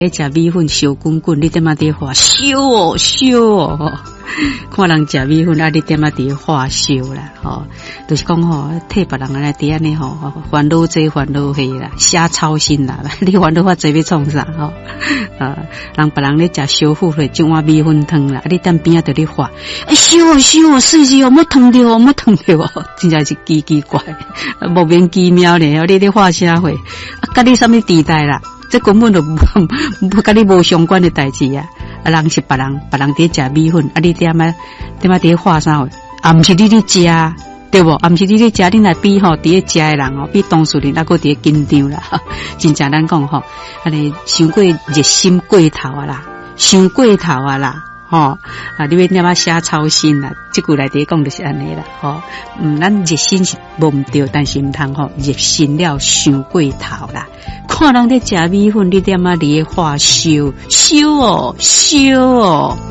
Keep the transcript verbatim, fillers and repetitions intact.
咧食米粉烧滚滚，你点啊伫化烧哦烧哦，看人食米粉啊，你点啊伫化烧啦，吼，就是讲吼，替别人安尼伫安尼吼，烦恼济烦恼许啦，瞎操心啦，你烦恼法济要创啥吼？啊，人别人咧食烧糊咧，一碗米粉汤啦，你踮边仔伫咧化，哎烧哦烧哦，水是哦，莫烫着哦，莫烫着哦，真正是奇奇怪，莫名其妙咧，你咧化啥货？啊，甲你啥物地带啦？这根本就不跟你无相关的代志啊！啊，人是别人，别人伫食米粉，啊，你点啊点啊伫化啥货？啊，毋是你咧食，对无？啊，毋是你咧食，你来比吼，伫咧食的人哦，比当事人那个伫咧紧张啦。真正咱讲吼，安尼伤过热心过头啊啦，伤过头啊啦。吼、哦、啊！你要点啊瞎操心啦，即句来底讲就是安尼啦。吼、哦，嗯，咱热心是无毋对，但是毋通吼热心了伤过头啦。看人咧食米粉，你点啊咧化烧烧哦烧哦。